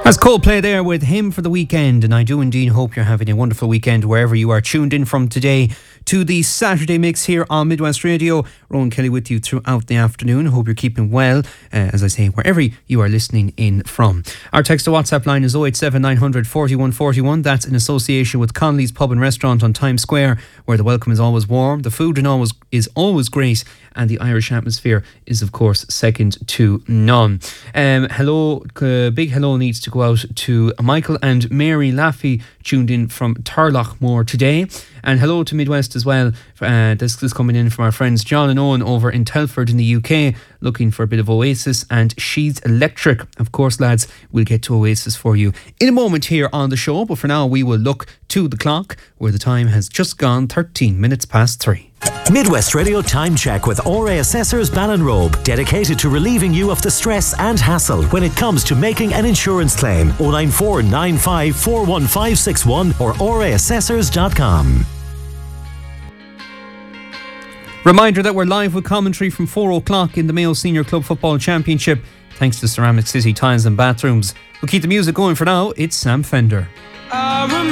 That's Coldplay there with Him for the Weekend, and I do indeed hope you're having a wonderful weekend wherever you are tuned in from today to the Saturday Mix here on Midwest Radio. Rowan Kelly with you throughout the afternoon. Hope you're keeping well, as I say, wherever you are listening in from. Our text to WhatsApp line is 087 900 41 41. That's in association with Connolly's Pub and Restaurant on Times Square, where the welcome is always warm, the food is always great, and the Irish atmosphere is, of course, second to none. Big hello needs to go out to Michael and Mary Laffey, tuned in from Turlough today. And hello to Midwest as well. This is coming in from our friends John and Owen over in Telford in the UK, looking for a bit of Oasis and She's Electric. Of course, lads, we'll get to Oasis for you in a moment here on the show. But for now, we will look to the clock, where the time has just gone 13 minutes past 3. Midwest Radio Time Check with RA Assessors Ballinrobe, dedicated to relieving you of the stress and hassle when it comes to making an insurance claim. 094 95 41561 or raassessors.com. Reminder that we're live with commentary from 4 o'clock in the Mayo Senior Club Football Championship, thanks to Ceramic City Tiles and Bathrooms. We'll keep the music going for now. It's Sam Fender.